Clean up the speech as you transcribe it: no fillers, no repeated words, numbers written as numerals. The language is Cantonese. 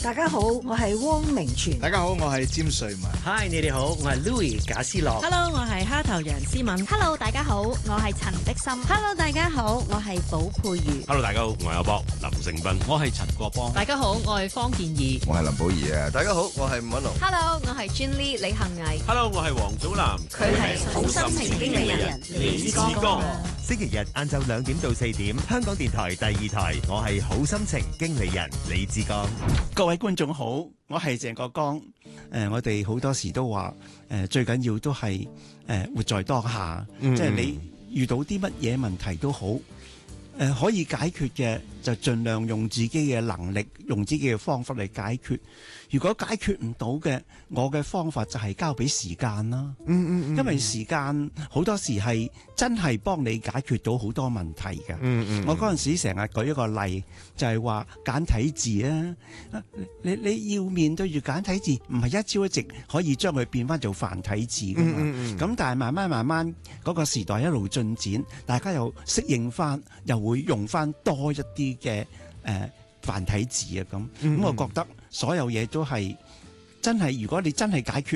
大家好，我係汪明荃。 大家好，我係詹瑞文。 Hi， 你哋好，我係 Louis 賈思樂。 Hello， 我係蝦頭楊思敏。 Hello， 大家好，我係陳璧森。 Hello， 大家好，我係寶佩如。 Hello， 大家好，我係阿博林成斌。 我係陳國邦。 大家好，我係方健儀。 我係林寶儀啊。 大家好，我係伍允龍。 Hello， 我係 Jenny 李幸毅。 Hello， 我係黃祖藍。 佢係好心情經理人李志剛。 星期日晏晝2點到4點，香港電台第2台，我係好心情經理人李志剛。 各位觀眾好，我係鄭國江。我哋好多時都話，最緊要都係活在當下，即係你遇到啲乜嘢問題都好，可以解決嘅就盡量用自己嘅能力，用自己嘅方法嚟解決。如果解決唔到嘅，我嘅方法就係交俾時間啦。因為時間好多時係真係幫你解決到好多問題嘅。我嗰陣時成日舉一個例，就係話簡體字啊，你要面對住簡體字，唔係一朝一夕可以將佢變翻做繁體字噶嘛。咁但係慢慢嗰個時代一路進展，大家又適應翻，又會用翻多一啲嘅繁體字啊咁。我覺得所有嘢都係真係，如果你真係解決